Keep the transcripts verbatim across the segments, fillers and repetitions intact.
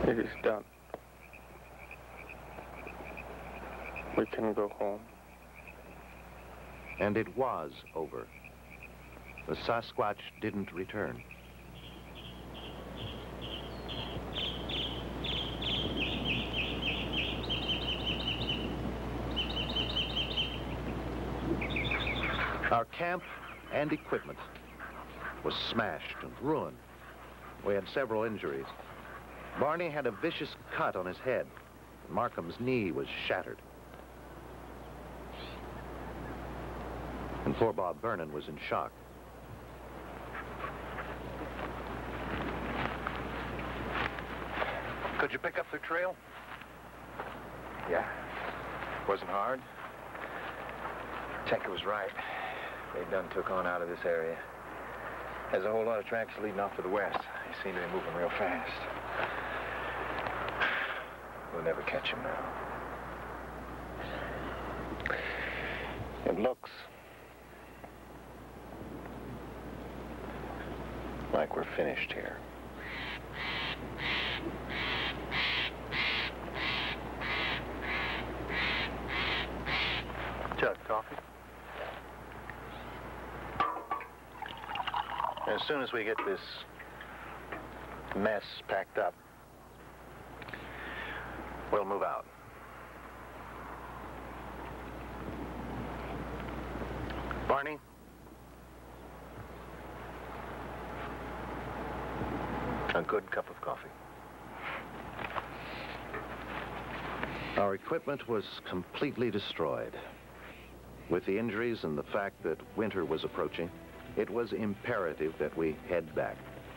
It is done. We can go home. And it was over. The Sasquatch didn't return. Our camp and equipment was smashed and ruined. We had several injuries. Barney had a vicious cut on his head. Markham's knee was shattered. And poor Bob Vernon was in shock. Could you pick up the trail? Yeah. Wasn't hard. Checker was right. They done took on out of this area. There's a whole lot of tracks leading off to the west. They seem to be moving real fast. We'll never catch him now. It looks like we're finished here. Jug, coffee? As soon as we get this mess packed up, we'll move out. Barney? A good cup of coffee. Our equipment was completely destroyed. With the injuries and the fact that winter was approaching, it was imperative that we head back.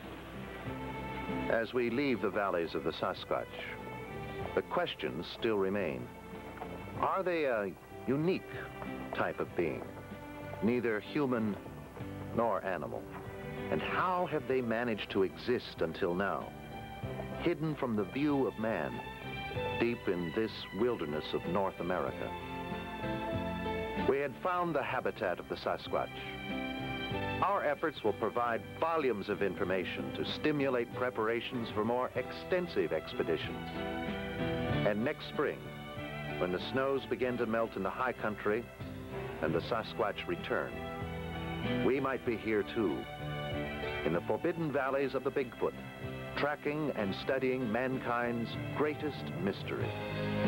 As we leave the valleys of the Sasquatch, the questions still remain. Are they a unique type of being, neither human nor animal? And how have they managed to exist until now, hidden from the view of man, deep in this wilderness of North America? We had found the habitat of the Sasquatch. Our efforts will provide volumes of information to stimulate preparations for more extensive expeditions. And next spring, when the snows begin to melt in the high country and the Sasquatch return, we might be here too, in the forbidden valleys of the Bigfoot, tracking and studying mankind's greatest mystery.